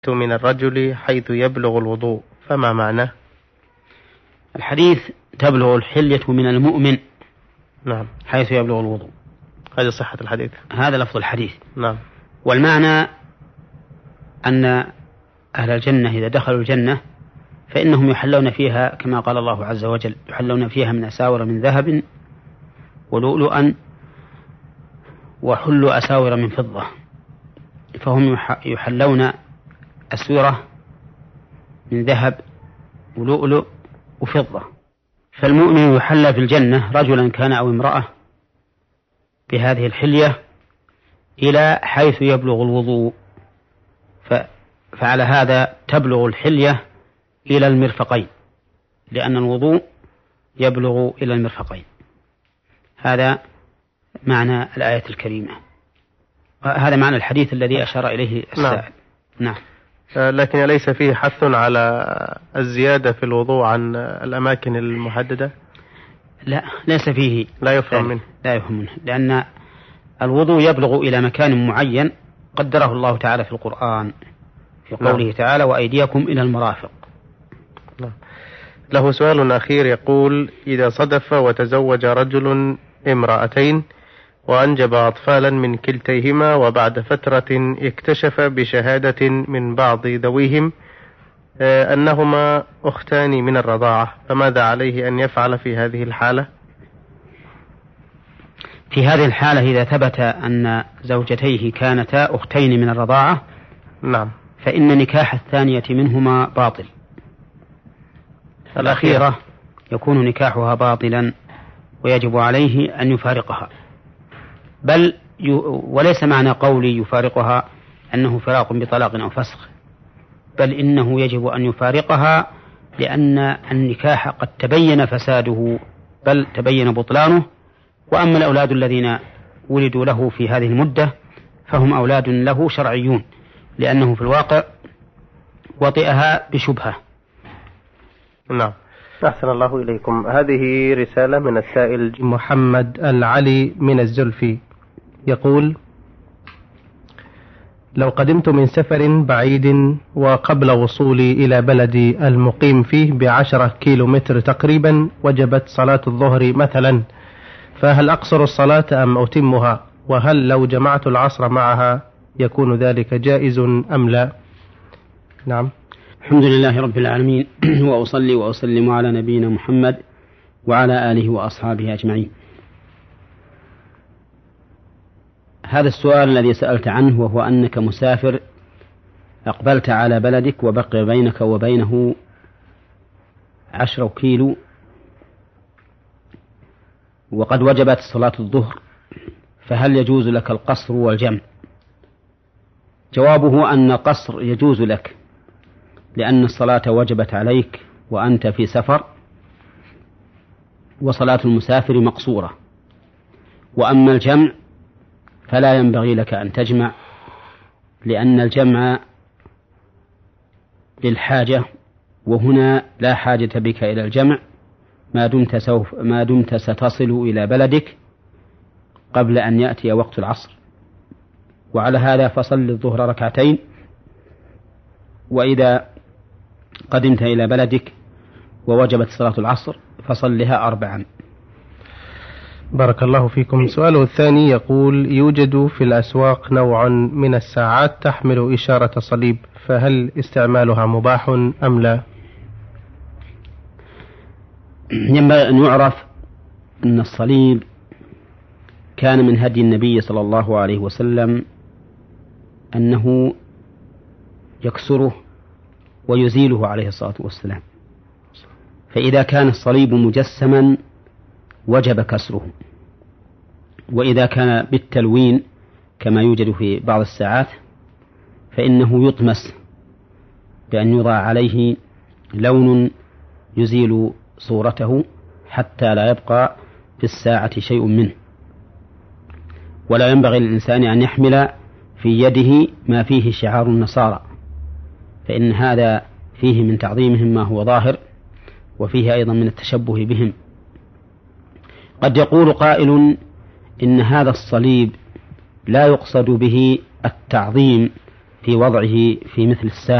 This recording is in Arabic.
من الرجل حيث يبلغ الوضوء، فما معناه؟ الحديث تبلغ الحلية من المؤمن. نعم. حيث يبلغ الوضوء، هذه صحة الحديث، هذا لفظ الحديث. نعم. والمعنى أن أهل الجنة إذا دخلوا الجنة فإنهم يحلون فيها كما قال الله عز وجل: يحلون فيها من أساور من ذهب ولؤلؤا وحلوا أساور من فضة. فهم يحلون أسورة من ذهب ولؤلؤ وفضة. فالمؤمن يحلى في الجنة رجلا كان أو امرأة بهذه الحلية إلى حيث يبلغ الوضوء، فعلى هذا تبلغ الحلية إلى المرفقين، لأن الوضوء يبلغ إلى المرفقين. هذا معنى الآية الكريمة، هذا معنى الحديث الذي أشار إليه السائل. نعم. لكن ليس فيه حث على الزيادة في الوضوء عن الأماكن المحددة؟ لا، ليس فيه، لا يفهم منه، لا يفهم منه، لأن الوضوء يبلغ إلى مكان معين قدره الله تعالى في القرآن في قوله تعالى: وأيديكم إلى المرافق. نعم. له سؤال أخير يقول: إذا صدف وتزوج رجل امرأتين وأنجب أطفالا من كلتيهما، وبعد فترة اكتشف بشهادة من بعض ذويهم أنهما أختان من الرضاعة، فماذا عليه أن يفعل في هذه الحالة؟ في هذه الحالة إذا ثبت أن زوجتيه كانتا أختين من الرضاعة، نعم، فإن نكاح الثانية منهما باطل. الأخيرة يكون نكاحها باطلا ويجب عليه أن يفارقها. بل وليس معنى قولي يفارقها أنه فراق بطلاق أو فسخ، بل إنه يجب أن يفارقها، لأن النكاح قد تبين فساده بل تبين بطلانه. وأما الأولاد الذين ولدوا له في هذه المدة فهم أولاد له شرعيون، لأنه في الواقع وطئها بشبهة. نعم. أحسن الله إليكم. هذه رسالة من السائل محمد العلي من الزلفي، يقول: لو قدمت من سفر بعيد وقبل وصولي إلى بلدي المقيم فيه ب10 كيلومتر تقريبا وجبت صلاة الظهر مثلا، فهل أقصر الصلاة أم أتمها؟ وهل لو جمعت العصر معها يكون ذلك جائز أم لا؟ نعم. الحمد لله رب العالمين، وأصلي وأسلم على نبينا محمد وعلى آله وأصحابه أجمعين. هذا السؤال الذي سألت عنه، وهو أنك مسافر أقبلت على بلدك وبقي بينك وبينه 10 كيلو وقد وجبت صلاة الظهر، فهل يجوز لك القصر والجمع؟ جوابه أن القصر يجوز لك، لأن الصلاة وجبت عليك وأنت في سفر، وصلاة المسافر مقصورة. وأما الجمع فلا ينبغي لك أن تجمع، لأن الجمع للحاجة، وهنا لا حاجة بك إلى الجمع ما دمت ستصل إلى بلدك قبل أن يأتي وقت العصر. وعلى هذا فصل الظهر 2 ركعتين، وإذا قدمت إلى بلدك ووجبت صلاة العصر فصلها 4. بارك الله فيكم. سؤاله الثاني يقول: يوجد في الأسواق نوع من الساعات تحمل إشارة صليب، فهل استعمالها مباح أم لا؟ ينبغي أن يعرف أن الصليب كان من هدي النبي صلى الله عليه وسلم أنه يكسره ويزيله عليه الصلاة والسلام، فإذا كان الصليب مجسما وجب كسره، وإذا كان بالتلوين كما يوجد في بعض الساعات فإنه يطمس بأن يضع عليه لون يزيل صورته حتى لا يبقى في الساعة شيء منه. ولا ينبغي للإنسان أن يحمل في يده ما فيه شعار النصارى، فإن هذا فيه من تعظيمهم ما هو ظاهر، وفيه أيضا من التشبه بهم. قد يقول قائل إن هذا الصليب لا يقصد به التعظيم في وضعه في مثل الساعة